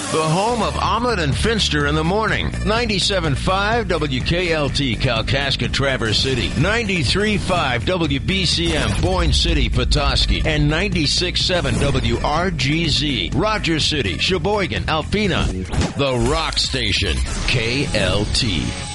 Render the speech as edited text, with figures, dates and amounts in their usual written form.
the home of Omelet and Finster in the morning. 97.5 WKLT, Kalkaska, Traverse City. 93.5 WBCM, Boyne City, Petoskey. And 96.7 WRGZ, Rogers City, Sheboygan, Alpena. The Rock Station, KLT.